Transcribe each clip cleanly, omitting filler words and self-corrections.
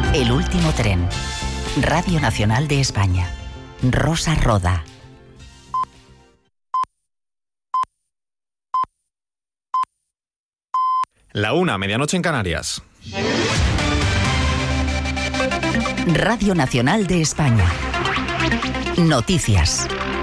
El último tren. Radio Nacional de España. Rosa Roda. La 1, medianoche en Canarias. Radio Nacional de España. Noticias.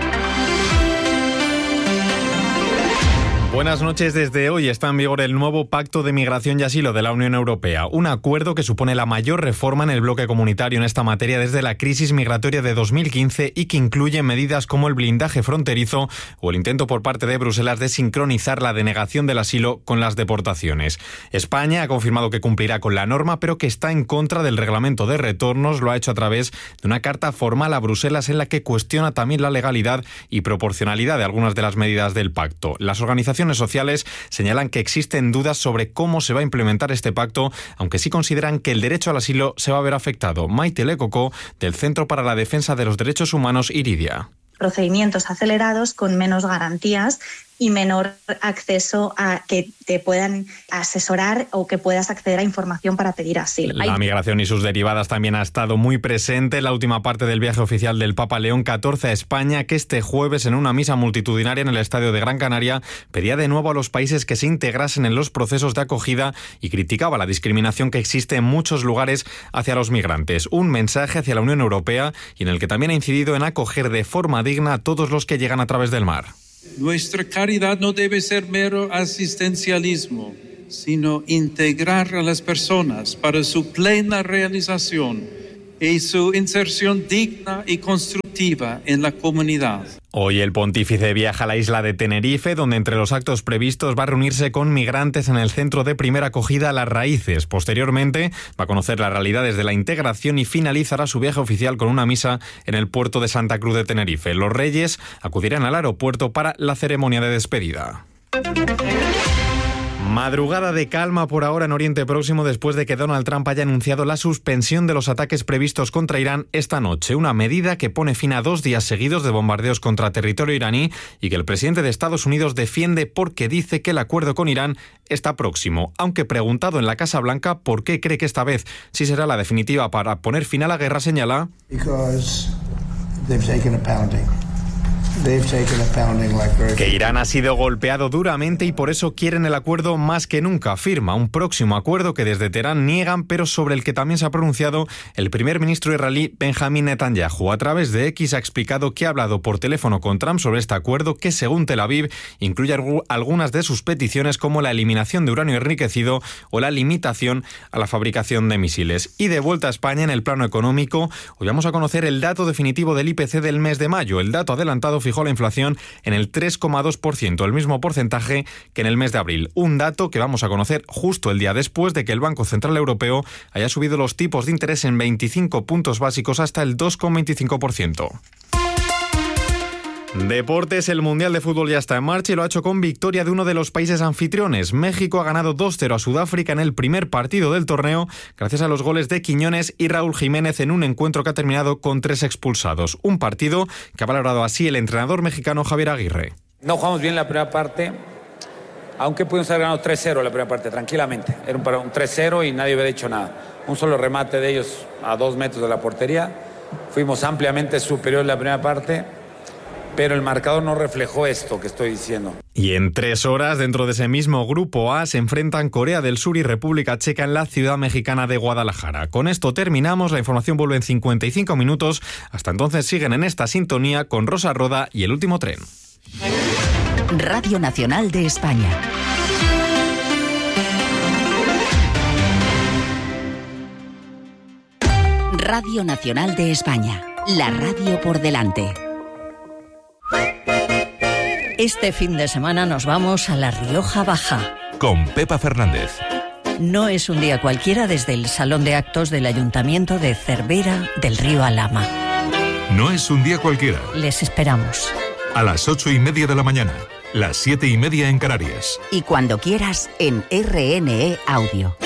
Buenas noches. Desde hoy está en vigor el nuevo Pacto de Migración y Asilo de la Unión Europea, un acuerdo que supone la mayor reforma en el bloque comunitario en esta materia desde la crisis migratoria de 2015 y que incluye medidas como el blindaje fronterizo o el intento por parte de Bruselas de sincronizar la denegación del asilo con las deportaciones. España ha confirmado que cumplirá con la norma, pero que está en contra del reglamento de retornos. Lo ha hecho a través de una carta formal a Bruselas en la que cuestiona también la legalidad y proporcionalidad de algunas de las medidas del pacto. Las organizaciones sociales señalan que existen dudas sobre cómo se va a implementar este pacto, aunque sí consideran que el derecho al asilo se va a ver afectado. Maite Lecocó, del Centro para la Defensa de los Derechos Humanos, Iridia. Procedimientos acelerados con menos garantías y menor acceso a que te puedan asesorar o que puedas acceder a información para pedir asilo. La migración y sus derivadas también ha estado muy presente en la última parte del viaje oficial del Papa León XIV a España, que este jueves en una misa multitudinaria en el Estadio de Gran Canaria pedía de nuevo a los países que se integrasen en los procesos de acogida y criticaba la discriminación que existe en muchos lugares hacia los migrantes. Un mensaje hacia la Unión Europea y en el que también ha incidido en acoger de forma digna a todos los que llegan a través del mar. Nuestra caridad no debe ser mero asistencialismo, sino integrar a las personas para su plena realización y su inserción digna y constructiva en la comunidad. Hoy el pontífice viaja a la isla de Tenerife, donde entre los actos previstos va a reunirse con migrantes en el centro de primera acogida Las Raíces. Posteriormente va a conocer las realidades de la integración y finalizará su viaje oficial con una misa en el puerto de Santa Cruz de Tenerife. Los reyes acudirán al aeropuerto para la ceremonia de despedida. Madrugada de calma por ahora en Oriente Próximo después de que Donald Trump haya anunciado la suspensión de los ataques previstos contra Irán esta noche, una medida que pone fin a 2 días seguidos de bombardeos contra territorio iraní y que el presidente de Estados Unidos defiende porque dice que el acuerdo con Irán está próximo, aunque preguntado en la Casa Blanca por qué cree que esta vez sí será la definitiva para poner fin a la guerra, señala: que Irán ha sido golpeado duramente y por eso quieren el acuerdo más que nunca. Afirma un próximo acuerdo que desde Teherán niegan, pero sobre el que también se ha pronunciado el primer ministro israelí Benjamín Netanyahu. A través de X ha explicado que ha hablado por teléfono con Trump sobre este acuerdo que, según Tel Aviv, incluye algunas de sus peticiones como la eliminación de uranio enriquecido o la limitación a la fabricación de misiles. Y de vuelta a España en el plano económico, hoy vamos a conocer el dato definitivo del IPC del mes de mayo. El dato adelantado fijó la inflación en el 3,2%, el mismo porcentaje que en el mes de abril. Un dato que vamos a conocer justo el día después de que el Banco Central Europeo haya subido los tipos de interés en 25 puntos básicos hasta el 2,25%. Deportes, el Mundial de Fútbol ya está en marcha y lo ha hecho con victoria de uno de los países anfitriones. México ha ganado 2-0 a Sudáfrica en el primer partido del torneo gracias a los goles de Quiñones y Raúl Jiménez en un encuentro que ha terminado con 3 expulsados. Un partido que ha valorado así el entrenador mexicano Javier Aguirre. No jugamos bien la primera parte, aunque pudimos haber ganado 3-0 la primera parte, tranquilamente. Era un 3-0 y nadie había hecho nada. Un solo remate de ellos a 2 metros de la portería. Fuimos ampliamente superiores en la primera parte, pero el marcador no reflejó esto que estoy diciendo. Y en 3 horas, dentro de ese mismo grupo A, se enfrentan Corea del Sur y República Checa en la ciudad mexicana de Guadalajara. Con esto terminamos, la información vuelve en 55 minutos. Hasta entonces siguen en esta sintonía con Rosa Roda y El Último Tren. Radio Nacional de España. Radio Nacional de España. La radio por delante. Este fin de semana nos vamos a La Rioja Baja. Con Pepa Fernández. No es un día cualquiera desde el Salón de Actos del Ayuntamiento de Cervera del Río Alhama. No es un día cualquiera. Les esperamos. A las 8:30 de la mañana, las 7:30 en Canarias. Y cuando quieras en RNE Audio.